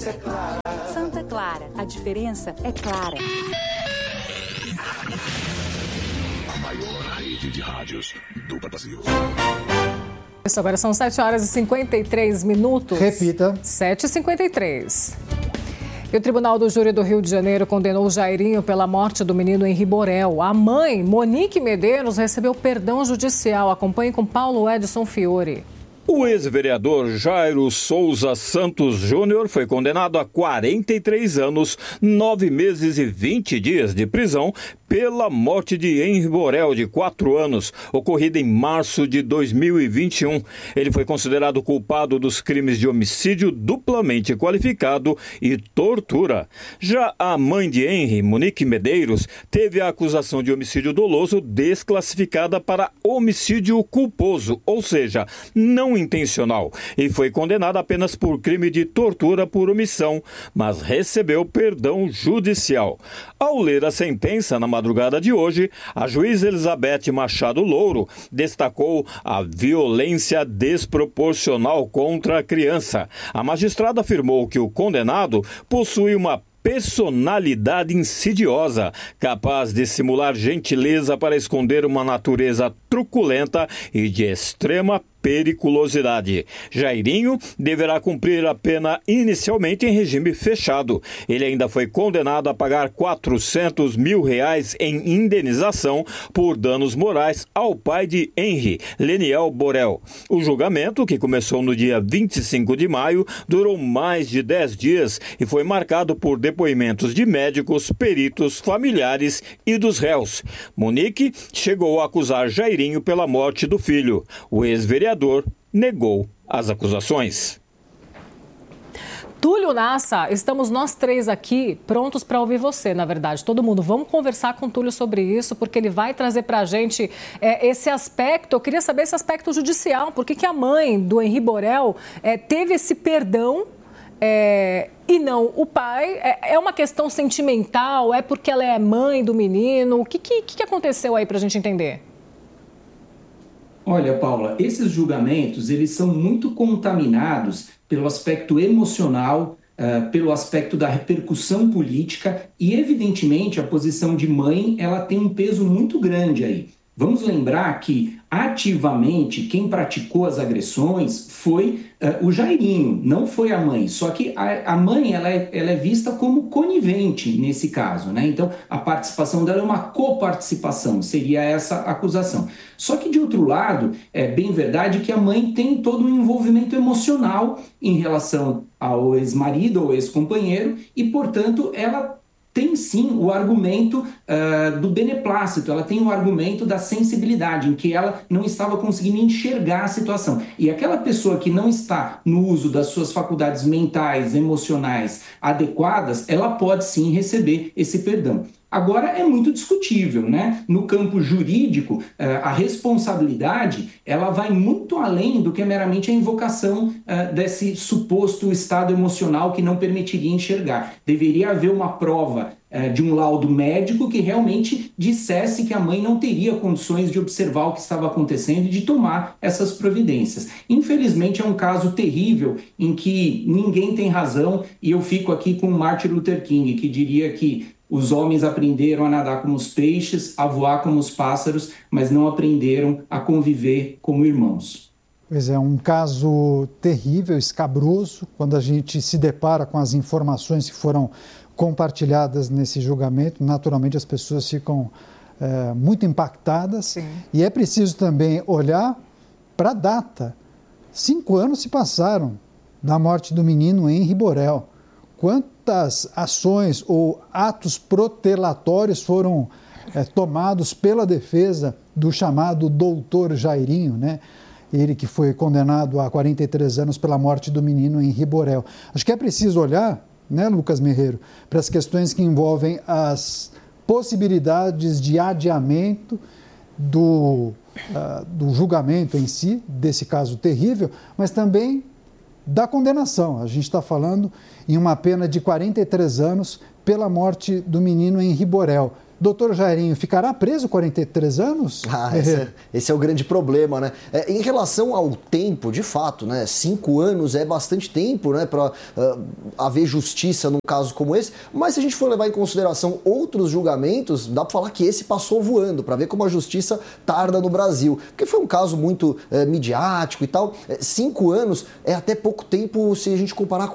diferença é clara. Santa Clara, a diferença é clara. A maior rede de rádios do Brasil. Isso, agora são 7h53. Repita. 7h53. E o Tribunal do Júri do Rio de Janeiro condenou Jairinho pela morte do menino Henri Borel. A mãe, Monique Medeiros, recebeu perdão judicial. Acompanhe com Paulo Edson Fiore. O ex-vereador Jairo Souza Santos Júnior foi condenado a 43 anos, 9 meses e 20 dias de prisão pela morte de Henri Borel, de 4 anos, ocorrida em março de 2021. Ele foi considerado culpado dos crimes de homicídio duplamente qualificado e tortura. Já a mãe de Henri, Monique Medeiros, teve a acusação de homicídio doloso desclassificada para homicídio culposo, ou seja, não intencional, e foi condenada apenas por crime de tortura por omissão, mas recebeu perdão judicial. Ao ler a sentença na madrugada de hoje, a juíza Elizabeth Machado Louro destacou a violência desproporcional contra a criança. A magistrada afirmou que o condenado possui uma personalidade insidiosa, capaz de simular gentileza para esconder uma natureza truculenta e de extrema periculosidade. Jairinho deverá cumprir a pena inicialmente em regime fechado. Ele ainda foi condenado a pagar R$400 mil em indenização por danos morais ao pai de Henri, Leniel Borel. O julgamento, que começou no dia 25 de maio, durou mais de 10 dias e foi marcado por depoimentos de médicos, peritos, familiares e dos réus. Monique chegou a acusar Jairinho pela morte do filho. O ex-vereador negou as acusações. Túlio Nassa, estamos nós três aqui prontos para ouvir você, na verdade. Todo mundo, vamos conversar com o Túlio sobre isso, porque ele vai trazer para a gente esse aspecto. Eu queria saber esse aspecto judicial. Por que a mãe do Henri Borel teve esse perdão e não o pai? É uma questão sentimental? É porque ela é mãe do menino? O que aconteceu aí para a gente entender? Olha, Paula, esses julgamentos, eles são muito contaminados pelo aspecto emocional, pelo aspecto da repercussão política e, evidentemente, a posição de mãe, ela tem um peso muito grande aí. Vamos lembrar que, ativamente, quem praticou as agressões foi o Jairinho, não foi a mãe. Só que a mãe ela é vista como conivente nesse caso, né? Então, a participação dela é uma coparticipação, seria essa acusação. Só que, de outro lado, é bem verdade que a mãe tem todo um envolvimento emocional em relação ao ex-marido ou ex-companheiro e, portanto, ela tem sim o argumento do beneplácito, ela tem o argumento da sensibilidade, em que ela não estava conseguindo enxergar a situação. E aquela pessoa que não está no uso das suas faculdades mentais, emocionais adequadas, ela pode sim receber esse perdão. Agora, é muito discutível, né? No campo jurídico, a responsabilidade ela vai muito além do que meramente a invocação desse suposto estado emocional que não permitiria enxergar. Deveria haver uma prova de um laudo médico que realmente dissesse que a mãe não teria condições de observar o que estava acontecendo e de tomar essas providências. Infelizmente, é um caso terrível em que ninguém tem razão e eu fico aqui com Martin Luther King, que diria que os homens aprenderam a nadar como os peixes, a voar como os pássaros, mas não aprenderam a conviver como irmãos. Pois é, um caso terrível, escabroso, quando a gente se depara com as informações que foram compartilhadas nesse julgamento. Naturalmente, as pessoas ficam muito impactadas. Sim. E é preciso também olhar para a data. 5 anos se passaram da morte do menino Henri Borel. Quantas ações ou atos protelatórios foram tomados pela defesa do chamado doutor Jairinho, né? Ele que foi condenado a 43 anos pela morte do menino Henri Borel. Acho que é preciso olhar, né, Lucas Merreiro, para as questões que envolvem as possibilidades de adiamento do julgamento em si, desse caso terrível, mas também da condenação. A gente está falando em uma pena de 43 anos pela morte do menino Henri Borel. Doutor Jairinho, ficará preso 43 anos? Esse é o grande problema, né? Em relação ao tempo, de fato, né? 5 anos é bastante tempo, né? Para haver justiça num caso como esse. Mas se a gente for levar em consideração outros julgamentos, dá para falar que esse passou voando, para ver como a justiça tarda no Brasil. Porque foi um caso muito midiático e tal. 5 anos é até pouco tempo se a gente comparar com